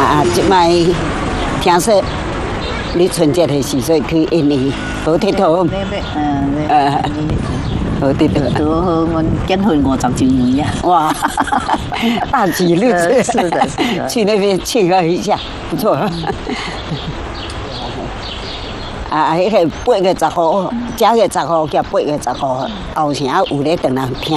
即摆听说你春节的时阵去印尼好佚佗。好佚佗。 我结婚50周年呀！ 哇，大吉日子。 是的，是的。 去那边庆贺一下，不错。迄个8月10号，这个10号加8月10号，后城有咧等人听。